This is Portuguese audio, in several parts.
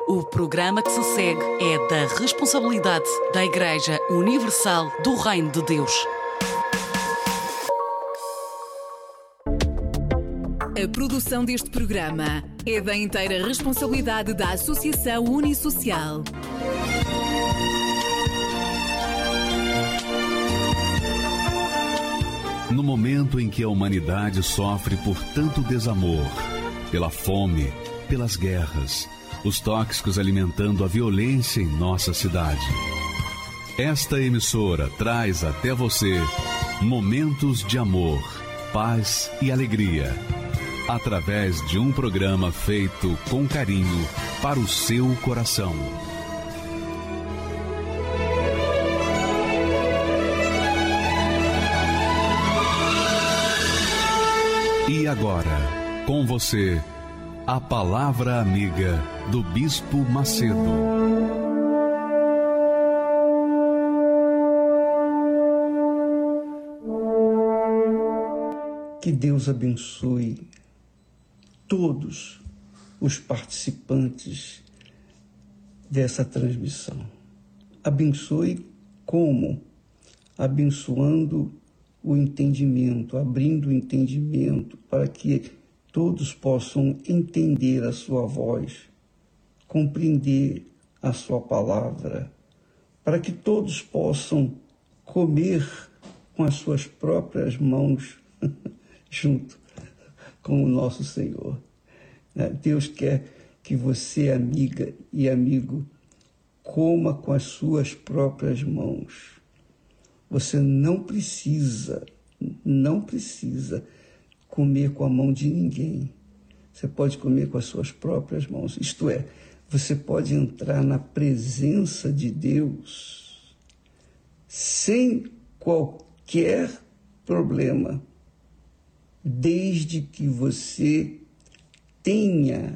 O programa que se segue é da responsabilidade da Igreja Universal do Reino de Deus. A produção deste programa é da inteira responsabilidade da Associação Unissocial. No momento em que a humanidade sofre por tanto desamor, pela fome, pelas guerras, os tóxicos alimentando a violência em nossa cidade, esta emissora traz até você momentos de amor, paz e alegria, através de um programa feito com carinho para o seu coração. E agora, com você, a Palavra Amiga do Bispo Macedo. Que Deus abençoe todos os participantes dessa transmissão. Abençoe como? Abençoando o entendimento, abrindo o entendimento para que todos possam entender a sua voz, compreender a sua palavra, para que todos possam comer com as suas próprias mãos junto com o nosso Senhor. Deus quer que você, amiga e amigo, coma com as suas próprias mãos. Você não precisa comer com a mão de ninguém. Você pode comer com as suas próprias mãos. Isto é, você pode entrar na presença de Deus sem qualquer problema, desde que você tenha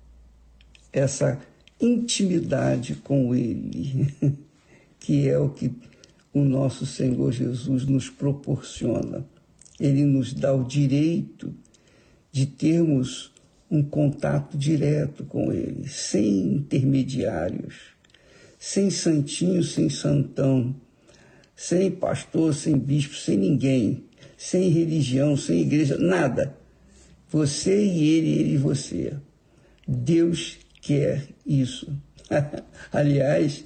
essa intimidade com Ele, que é o que o nosso Senhor Jesus nos proporciona. Ele nos dá o direito de termos um contato direto com Ele, sem intermediários, sem santinho, sem santão, sem pastor, sem bispo, sem ninguém, sem religião, sem igreja, nada. Você e ele e você. Deus quer isso. Aliás,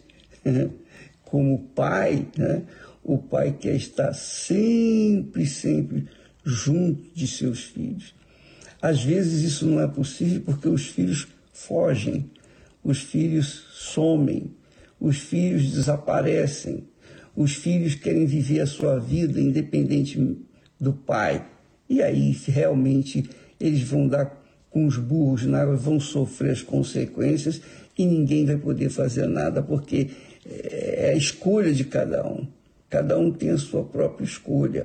como pai, o pai quer estar sempre junto de seus filhos. Às vezes isso não é possível porque os filhos fogem, os filhos somem, os filhos desaparecem, os filhos querem viver a sua vida independente do pai. E aí realmente eles vão dar com os burros na água, vão sofrer as consequências e ninguém vai poder fazer nada, porque é a escolha de cada um. Cada um tem a sua própria escolha.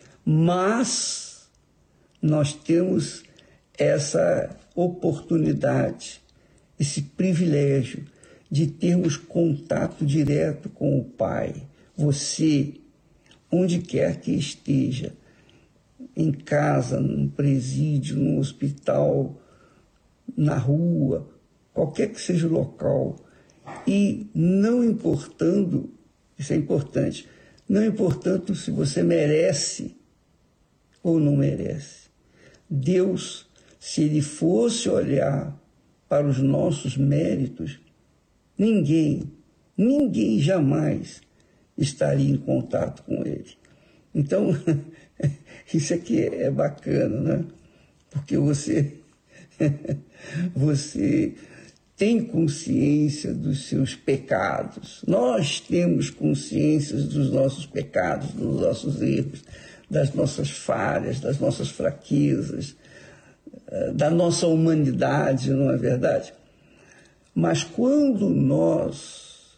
Mas nós temos essa oportunidade, esse privilégio de termos contato direto com o Pai. Você, onde quer que esteja, em casa, num presídio, num hospital, na rua, qualquer que seja o local, e não importando, isso é importante, não importando se você merece ou não merece. Deus, se Ele fosse olhar para os nossos méritos, ninguém jamais estaria em contato com Ele. Então, isso aqui é bacana, né? Porque você tem consciência dos seus pecados. Nós temos consciência dos nossos pecados, dos nossos erros, das nossas falhas, das nossas fraquezas, da nossa humanidade, não é verdade? Mas quando nós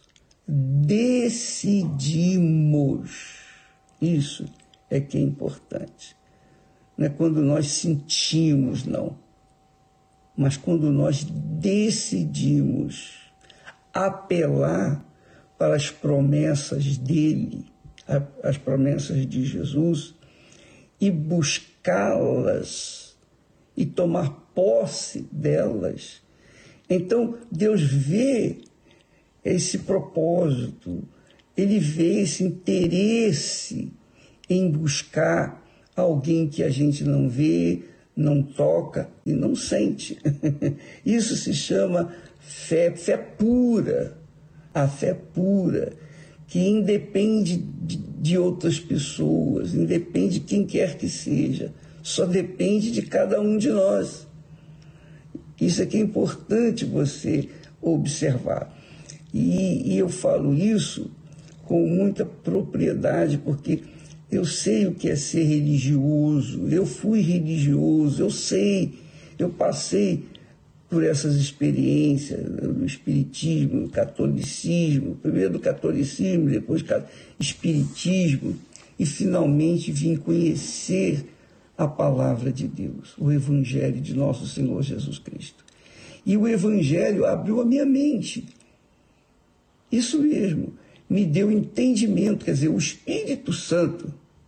decidimos, isso é que é importante. Não é quando nós sentimos, não. Mas quando nós decidimos apelar para as promessas dele, as promessas de Jesus, e buscá-las e tomar posse delas, Então, Deus vê esse propósito, ele vê esse interesse em buscar alguém que a gente não vê, não toca e não sente. Isso se chama fé pura. A fé pura, que independe de outras pessoas, independe de quem quer que seja, só depende de cada um de nós. Isso é que é importante você observar. E eu falo isso com muita propriedade, porque eu sei o que é ser religioso, eu fui religioso, eu sei, eu passei por essas experiências do espiritismo, do catolicismo, primeiro do catolicismo, depois do espiritismo, e finalmente vim conhecer a palavra de Deus, o Evangelho de nosso Senhor Jesus Cristo. E o Evangelho abriu a minha mente. Isso mesmo, me deu entendimento, quer dizer, o Espírito Santo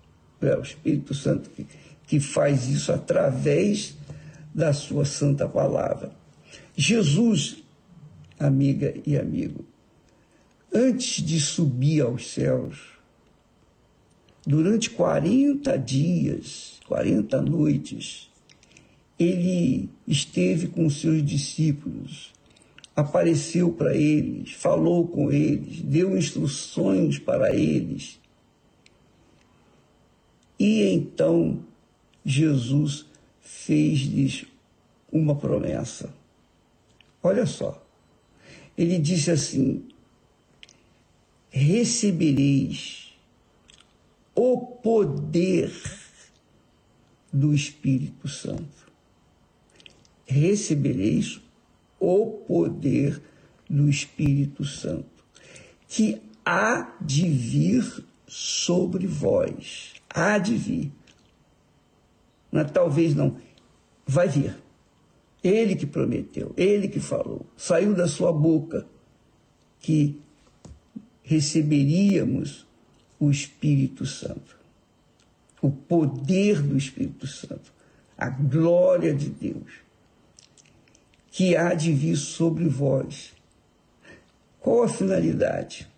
que faz isso através da sua santa palavra. Jesus, amiga e amigo, antes de subir aos céus, durante 40 dias, 40 noites, ele esteve com os seus discípulos, apareceu para eles, falou com eles, deu instruções para eles. E então Jesus fez-lhes uma promessa. Olha só, ele disse assim: recebereis o poder do Espírito Santo. Recebereis o poder do Espírito Santo, que há de vir sobre vós. Há de vir. Talvez não, vai vir. Ele que prometeu, ele que falou, saiu da sua boca que receberíamos o Espírito Santo, o poder do Espírito Santo, a glória de Deus, que há de vir sobre vós. Qual a finalidade?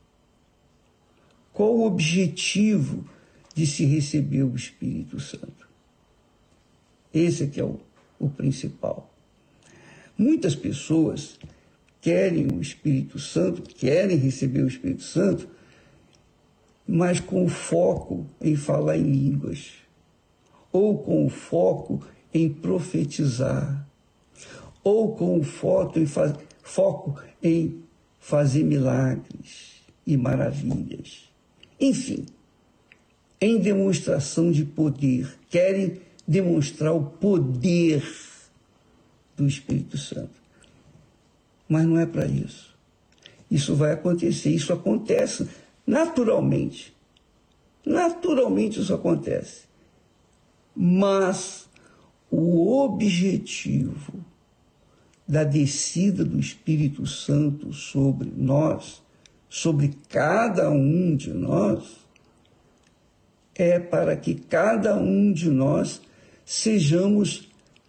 Qual o objetivo de se receber o Espírito Santo? Esse é que é o principal. Muitas pessoas querem o Espírito Santo, querem receber o Espírito Santo, mas com foco em falar em línguas, ou com foco em profetizar, ou com foco em fazer milagres e maravilhas. Enfim, em demonstração de poder, querem demonstrar o poder do Espírito Santo. Mas não é para isso. Isso vai acontecer, isso acontece naturalmente. Naturalmente isso acontece. Mas o objetivo da descida do Espírito Santo sobre nós, sobre cada um de nós, é para que cada um de nós sejamos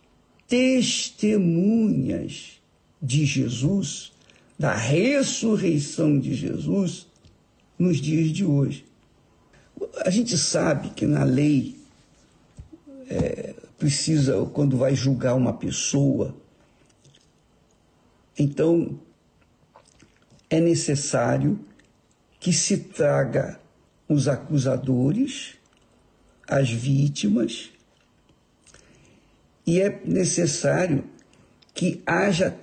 testemunhas de Jesus, da ressurreição de Jesus, nos dias de hoje. A gente sabe que na lei precisa, quando vai julgar uma pessoa, então é necessário que se traga os acusadores, as vítimas, e é necessário que haja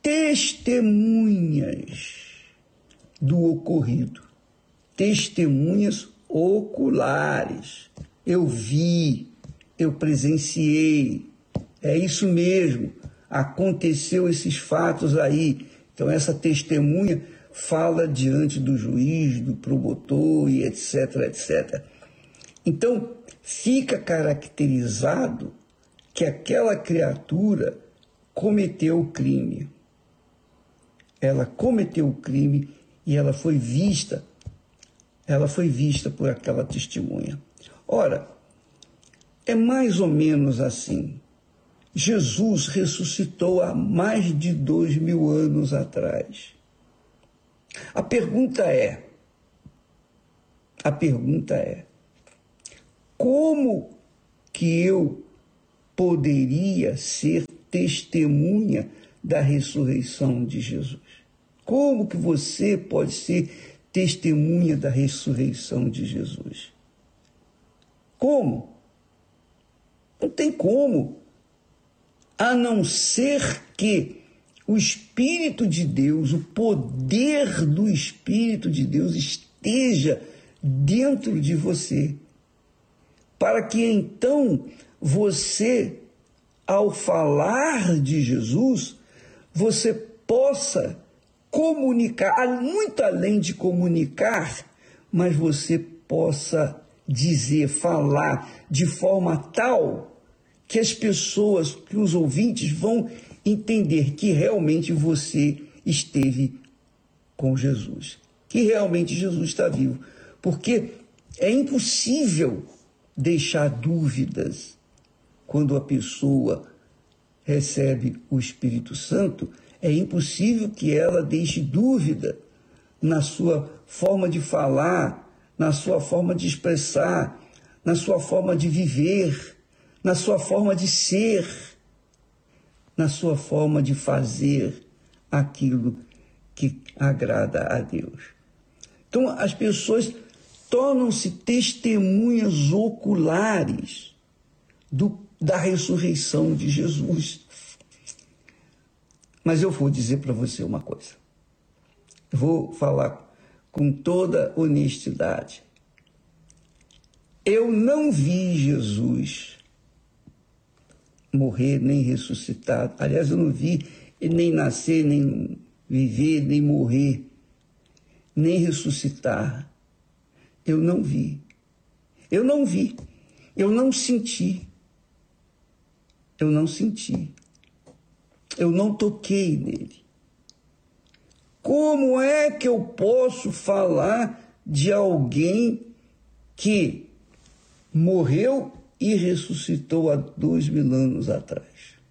testemunhas do ocorrido, testemunhas oculares. Eu vi, eu presenciei, é isso mesmo, aconteceu esses fatos aí. Então essa testemunha fala diante do juiz, do promotor e etc, etc. Então fica caracterizado que aquela criatura cometeu o crime. Ela cometeu o crime e ela foi vista por aquela testemunha. Ora, é mais ou menos assim. Jesus ressuscitou há mais de 2000 anos atrás. A pergunta é, como que eu poderia ser testemunha da ressurreição de Jesus? Como que você pode ser testemunha da ressurreição de Jesus? Como? Não tem como, a não ser que o Espírito de Deus, o poder do Espírito de Deus esteja dentro de você, para que então você, ao falar de Jesus, você possa comunicar, muito além de comunicar, mas você possa dizer, falar de forma tal que as pessoas, que os ouvintes vão entender que realmente você esteve com Jesus, que realmente Jesus está vivo, porque é impossível deixar dúvidas quando a pessoa recebe o Espírito Santo. É impossível que ela deixe dúvida na sua forma de falar, na sua forma de expressar, na sua forma de viver, na sua forma de ser, na sua forma de fazer aquilo que agrada a Deus. Então, as pessoas tornam-se testemunhas oculares da ressurreição de Jesus. Mas eu vou dizer para você uma coisa. Eu vou falar com toda honestidade. Eu não vi Jesus morrer, nem ressuscitar. Aliás, eu não vi nem nascer, nem viver, nem morrer, nem ressuscitar. Eu não vi. Eu não vi. Eu não senti. Eu não senti. Eu não toquei nele. Como é que eu posso falar de alguém que morreu e ressuscitou há 2000 anos atrás?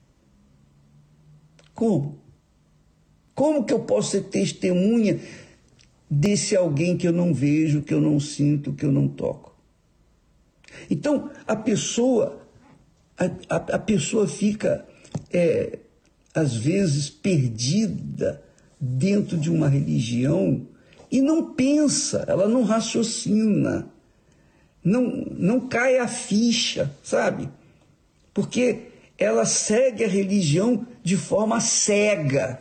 Como? Como que eu posso ser testemunha desse alguém que eu não vejo, que eu não sinto, que eu não toco? Então, a pessoa fica, às vezes, perdida dentro de uma religião e não pensa, ela não raciocina, não cai a ficha, sabe? Porque ela segue a religião de forma cega.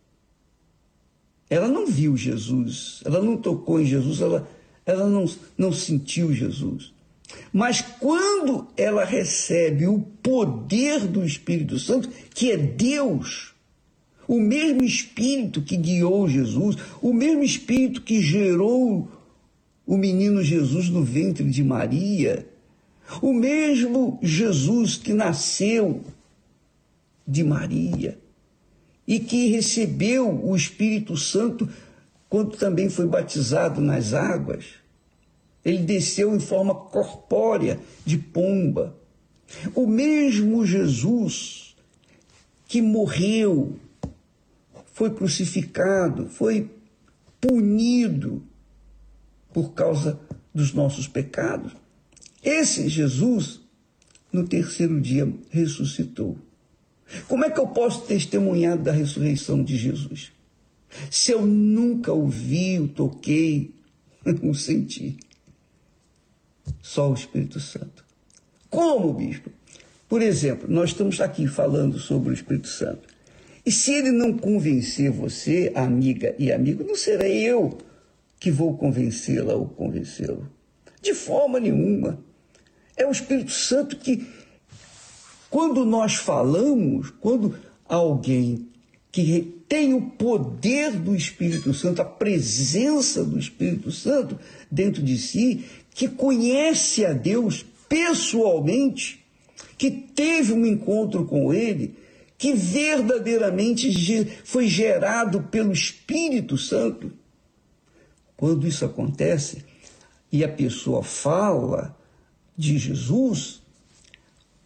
Ela não viu Jesus, ela não tocou em Jesus, ela não sentiu Jesus. Mas quando ela recebe o poder do Espírito Santo, que é Deus, o mesmo Espírito que guiou Jesus, o mesmo Espírito que gerou o menino Jesus no ventre de Maria, o mesmo Jesus que nasceu de Maria e que recebeu o Espírito Santo quando também foi batizado nas águas. Ele desceu em forma corpórea de pomba. O mesmo Jesus que morreu, foi crucificado, foi punido por causa dos nossos pecados. Esse Jesus, no terceiro dia, ressuscitou. Como é que eu posso testemunhar da ressurreição de Jesus? Se eu nunca o vi, o toquei, o senti. Só o Espírito Santo. Como, bispo? Por exemplo, nós estamos aqui falando sobre o Espírito Santo. E se ele não convencer você, amiga e amigo, não serei eu que vou convencê-la ou convencê-lo. De forma nenhuma. É o Espírito Santo que, quando nós falamos, quando alguém que tem o poder do Espírito Santo, a presença do Espírito Santo dentro de si, que conhece a Deus pessoalmente, que teve um encontro com Ele, que verdadeiramente foi gerado pelo Espírito Santo. Quando isso acontece e a pessoa fala de Jesus,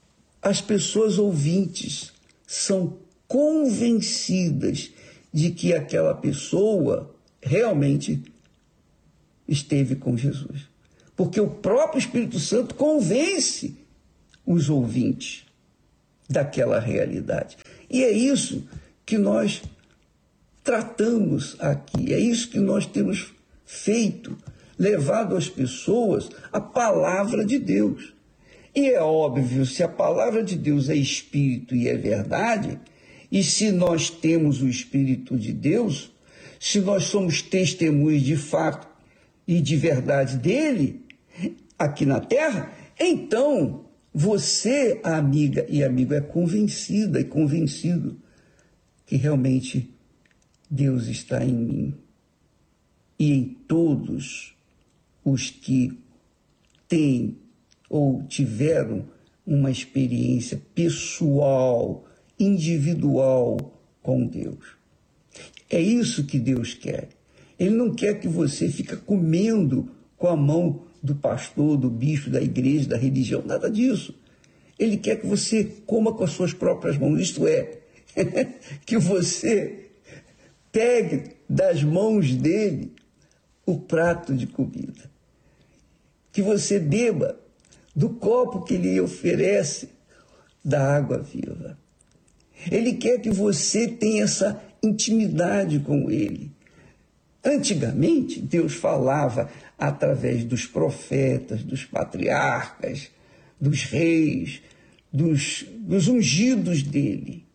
as pessoas ouvintes são convencidas de que aquela pessoa realmente esteve com Jesus. Porque o próprio Espírito Santo convence os ouvintes daquela realidade. E é isso que nós tratamos aqui, é isso que nós temos feito, levado às pessoas a palavra de Deus. E é óbvio, se a palavra de Deus é Espírito e é verdade, e se nós temos o Espírito de Deus, se nós somos testemunhas de fato e de verdade dele, aqui na Terra, então você, amiga e amigo, é convencida e convencido que realmente Deus está em mim e em todos os que têm ou tiveram uma experiência pessoal, individual com Deus. É isso que Deus quer. Ele não quer que você fique comendo com a mão do pastor, do bispo, da igreja, da religião, nada disso. Ele quer que você coma com as suas próprias mãos, isto é, que você pegue das mãos dele o prato de comida, que você beba do copo que ele oferece da água viva. Ele quer que você tenha essa intimidade com ele. Antigamente, Deus falava através dos profetas, dos patriarcas, dos reis, dos ungidos dele.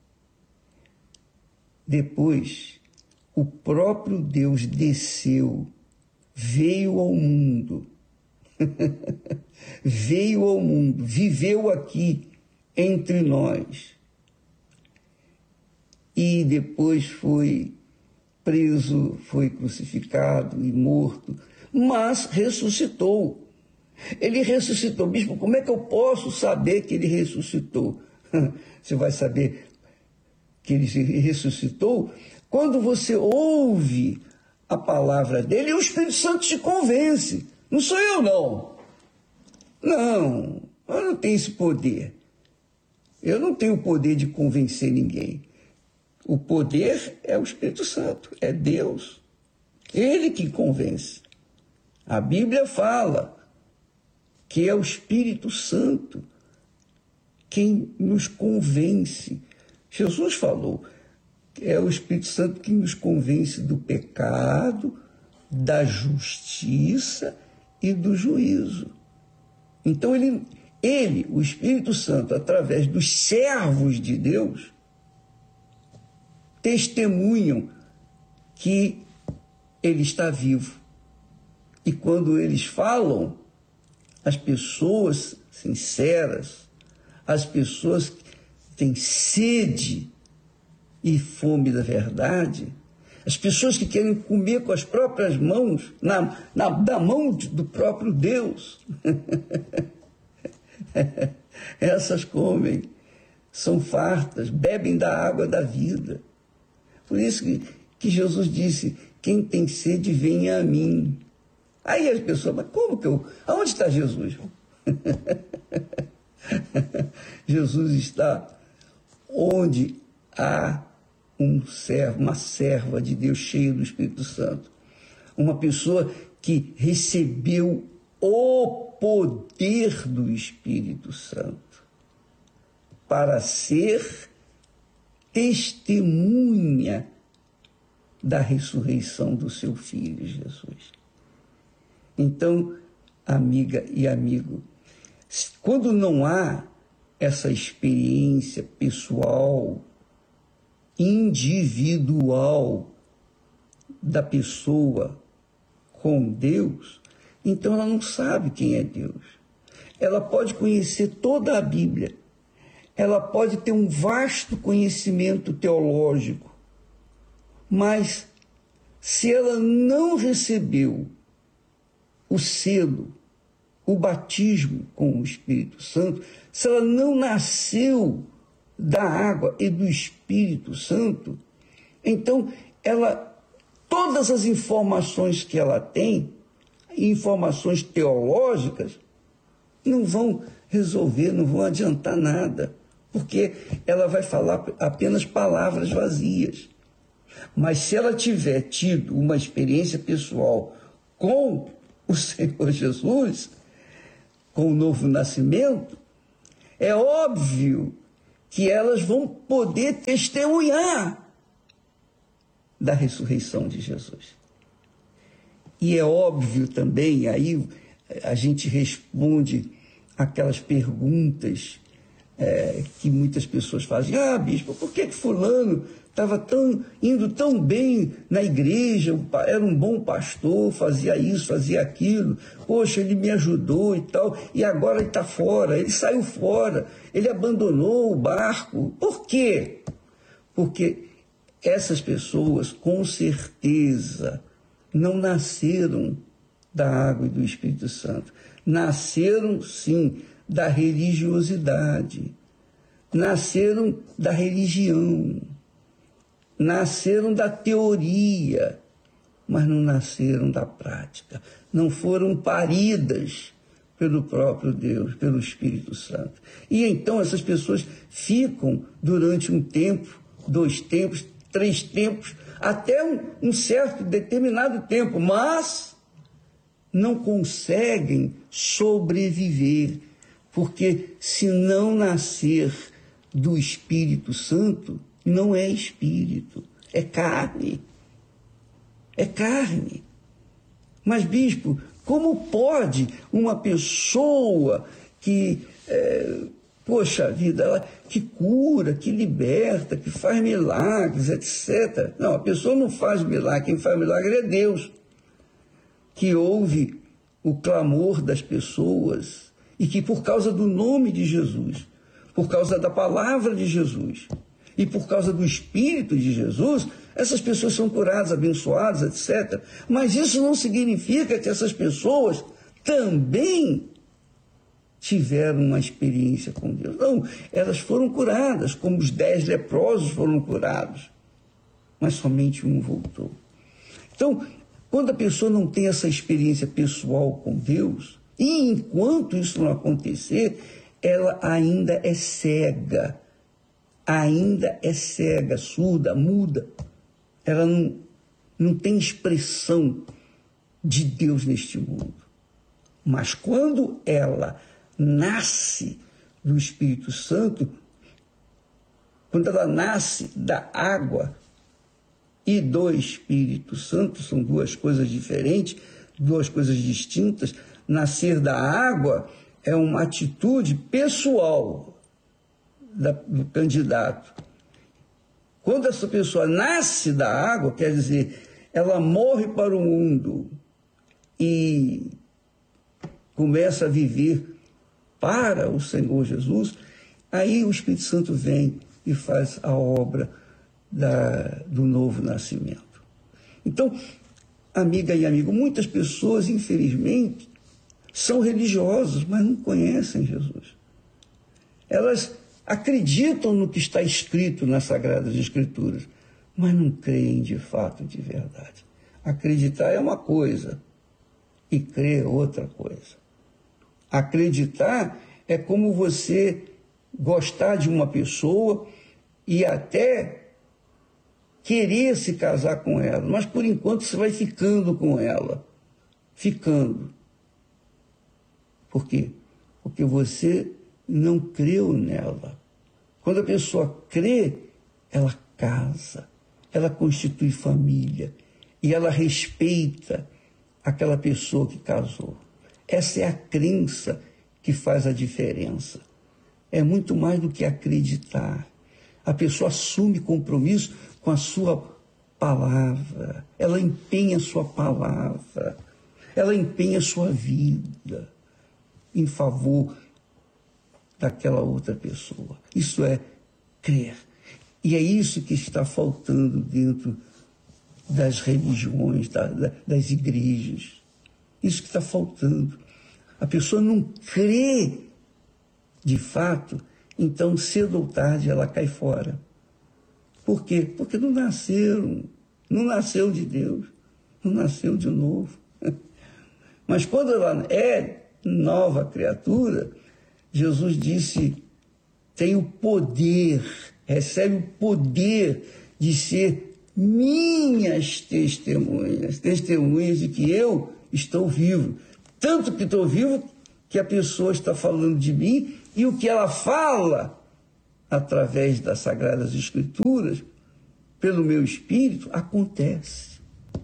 Depois, o próprio Deus desceu, veio ao mundo, veio ao mundo, viveu aqui entre nós. E depois foi preso, foi crucificado e morto, mas ressuscitou. Ele ressuscitou. Bispo, como é que eu posso saber que ele ressuscitou? Você vai saber que ele ressuscitou quando você ouve a palavra dele e o Espírito Santo te convence. Não sou eu, não. Não, eu não tenho esse poder. Eu não tenho o poder de convencer ninguém. O poder é o Espírito Santo, é Deus. Ele que convence. A Bíblia fala que é o Espírito Santo quem nos convence. Jesus falou que é o Espírito Santo que nos convence do pecado, da justiça e do juízo. Então ele, o Espírito Santo, através dos servos de Deus, testemunham que ele está vivo. E quando eles falam, as pessoas sinceras, as pessoas que têm sede e fome da verdade, as pessoas que querem comer com as próprias mãos, da mão do próprio Deus, essas comem, são fartas, bebem da água da vida. Por isso que Jesus disse, quem tem sede, venha a mim. Aí as pessoas, mas como que eu... Aonde está Jesus? Jesus está onde há um servo, uma serva de Deus cheia do Espírito Santo. Uma pessoa que recebeu o poder do Espírito Santo para ser testemunha da ressurreição do seu Filho Jesus. Então, amiga e amigo, quando não há essa experiência pessoal, individual da pessoa com Deus, então ela não sabe quem é Deus. Ela pode conhecer toda a Bíblia, ela pode ter um vasto conhecimento teológico, mas se ela não recebeu o selo, o batismo com o Espírito Santo, se ela não nasceu da água e do Espírito Santo, então todas as informações que ela tem, informações teológicas, não vão resolver, não vão adiantar nada. porque ela vai falar apenas palavras vazias. Mas se ela tiver tido uma experiência pessoal com o Senhor Jesus, com o novo nascimento, é óbvio que elas vão poder testemunhar da ressurreição de Jesus. E é óbvio também, aí a gente responde aquelas perguntas que muitas pessoas fazem. Bispo, por que fulano estava indo tão bem na igreja, era um bom pastor, fazia isso, fazia aquilo, poxa, ele me ajudou e tal, e agora ele está fora, ele saiu fora, ele abandonou o barco. Por quê? Porque essas pessoas, com certeza, não nasceram da água e do Espírito Santo. Nasceram, sim, da religiosidade. Nasceram da religião. Nasceram da teoria, mas não nasceram da prática. Não foram paridas pelo próprio Deus, pelo Espírito Santo. E então essas pessoas ficam durante um tempo, 2 tempos, 3 tempos, até um certo determinado tempo, mas não conseguem sobreviver, porque se não nascer do Espírito Santo, não é espírito, é carne. É carne. Mas, bispo, como pode uma pessoa que, poxa vida, ela, que cura, que liberta, que faz milagres, etc. Não, a pessoa não faz milagre, quem faz milagre é Deus, que ouve o clamor das pessoas e que por causa do nome de Jesus, por causa da palavra de Jesus e por causa do Espírito de Jesus, essas pessoas são curadas, abençoadas, etc. Mas isso não significa que essas pessoas também tiveram uma experiência com Deus. Não, elas foram curadas, como os 10 leprosos foram curados, mas somente um voltou. Então, quando a pessoa não tem essa experiência pessoal com Deus, e enquanto isso não acontecer, ela ainda é cega, surda, muda. Ela não tem expressão de Deus neste mundo. Mas quando ela nasce do Espírito Santo, quando ela nasce da água e do Espírito Santo, são 2 coisas diferentes, 2 coisas distintas. Nascer da água é uma atitude pessoal do candidato. Quando essa pessoa nasce da água, quer dizer, ela morre para o mundo e começa a viver para o Senhor Jesus, aí o Espírito Santo vem e faz a obra do novo nascimento. Então, amiga e amigo, muitas pessoas, infelizmente, são religiosas, mas não conhecem Jesus. Elas acreditam no que está escrito nas Sagradas Escrituras, mas não creem de fato, de verdade. Acreditar é uma coisa e crer é outra coisa. Acreditar é como você gostar de uma pessoa e até querer se casar com ela, mas por enquanto você vai ficando com ela. Ficando. Por quê? Porque você não creu nela. Quando a pessoa crê, ela casa, ela constitui família e ela respeita aquela pessoa que casou. Essa é a crença que faz a diferença. É muito mais do que acreditar. A pessoa assume compromisso com a sua palavra. Ela empenha a sua palavra. Ela empenha a sua vida em favor daquela outra pessoa. Isso é crer. E é isso que está faltando dentro das religiões, das igrejas. Isso que está faltando. A pessoa não crê de fato, então cedo ou tarde ela cai fora. Por quê? Porque não nasceu de Deus, não nasceu de novo. Mas quando ela é nova criatura, Jesus disse tem o poder, recebe o poder de ser minhas testemunhas, testemunhas de que eu estou vivo. Tanto que estou vivo que a pessoa está falando de mim e o que ela fala através das Sagradas Escrituras, pelo meu espírito, acontece.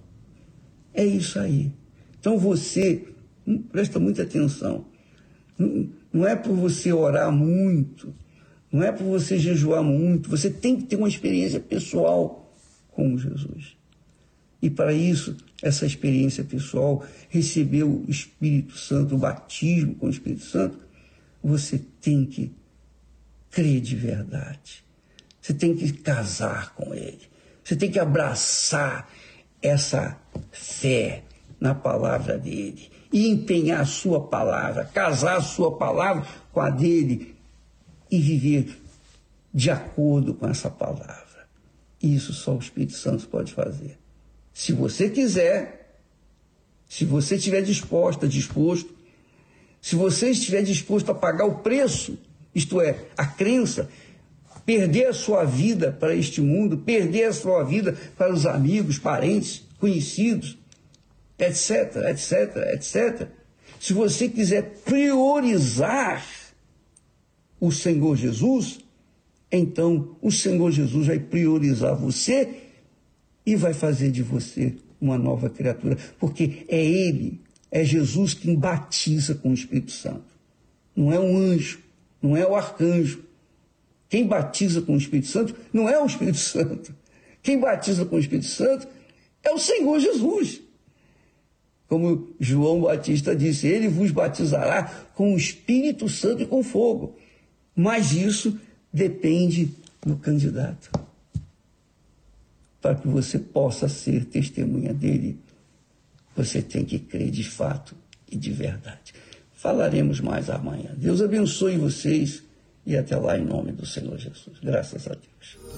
É isso aí. Então você, presta muita atenção, não é por você orar muito, não é por você jejuar muito, você tem que ter uma experiência pessoal com Jesus. E para isso, essa experiência pessoal, receber o Espírito Santo, o batismo com o Espírito Santo, você tem que crer de verdade. Você tem que casar com ele. Você tem que abraçar essa fé na palavra dele e empenhar a sua palavra, casar a sua palavra com a dele e viver de acordo com essa palavra. Isso só o Espírito Santo pode fazer. Se você quiser, se você estiver disposto, se você estiver disposto a pagar o preço, isto é, a crença, perder a sua vida para este mundo, perder a sua vida para os amigos, parentes, conhecidos, etc, etc, etc. Se você quiser priorizar o Senhor Jesus, então o Senhor Jesus vai priorizar você e vai fazer de você uma nova criatura, porque é Ele, é Jesus quem batiza com o Espírito Santo. Não é um anjo, não é o arcanjo. Quem batiza com o Espírito Santo não é o Espírito Santo. Quem batiza com o Espírito Santo é o Senhor Jesus. Como João Batista disse, ele vos batizará com o Espírito Santo e com fogo. Mas isso depende do candidato. Para que você possa ser testemunha dele, você tem que crer de fato e de verdade. Falaremos mais amanhã. Deus abençoe vocês e até lá em nome do Senhor Jesus. Graças a Deus.